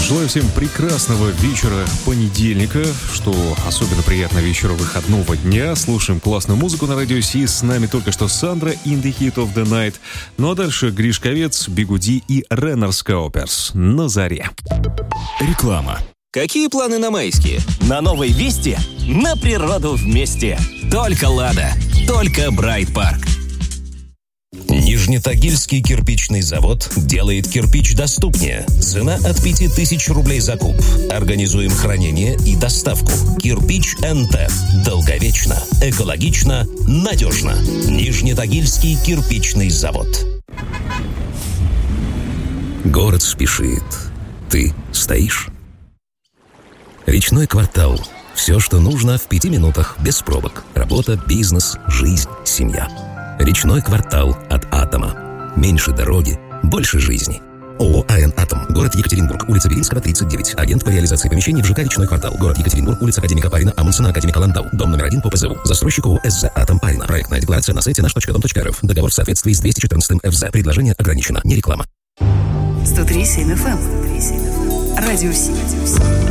Желаю всем прекрасного вечера понедельника, что особенно приятно вечеру выходного дня. Слушаем классную музыку на Радио Си. С нами только что Сандра, In the Heat of the Night. Ну а дальше Гришковец, Бигуди и Реннерс Кауперс на заре. Реклама. Какие планы на майские? На новой Весте, на природу вместе. Только Лада, только Брайт Парк. Нижнетагильский кирпичный завод делает кирпич доступнее. Цена от 5000 рублей за куб. Организуем хранение и доставку. Кирпич НТ. Долговечно, экологично, надежно. Нижнетагильский кирпичный завод. Город спешит. Ты стоишь? Речной квартал. Все, что нужно в 5 минутах, без пробок. Работа, бизнес, жизнь, семья. Речной квартал от Атома. Меньше дороги, больше жизни. ООО «АН Атом». Город Екатеринбург. Улица Белинского, 39. Агент по реализации помещений в ЖК «Речной квартал». Город Екатеринбург. Улица Академика Парина, Амундсена, Академика Ландау. Дом номер 1 по ПЗУ. Застройщик ООО «СЗ Атом Парина». Проектная декларация на сайте наш.дом.рф. Договор в соответствии с 214 ФЗ. Предложение ограничено. Не реклама. 103.7 FM. Радио Си.